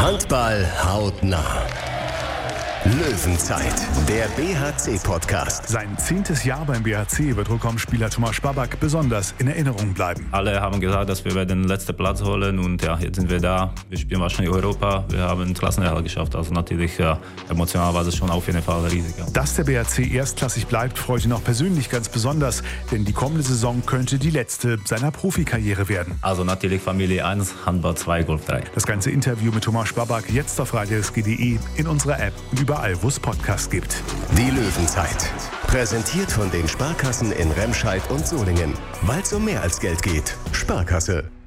Handball hautnah. Löwenzeit, der BHC-Podcast. Sein 10. Jahr beim BHC wird Rückraumspieler Tomáš Babák besonders in Erinnerung bleiben. Alle haben gesagt, dass wir den letzten Platz holen und ja, jetzt sind wir da. Wir spielen wahrscheinlich Europa. Wir haben den Klassenerhalt geschafft. Also natürlich emotional war das schon auf jeden Fall riesig. Dass der BHC erstklassig bleibt, freut ihn auch persönlich ganz besonders, denn die kommende Saison könnte die letzte seiner Profikarriere werden. Also natürlich Familie 1, Handball 2, Golf 3. Das ganze Interview mit Tomáš Babák jetzt auf radiosg.de, in unserer App und überall, wo es Podcasts gibt. Die Löwenzeit. Präsentiert von den Sparkassen in Remscheid und Solingen. Weil es um mehr als Geld geht. Sparkasse.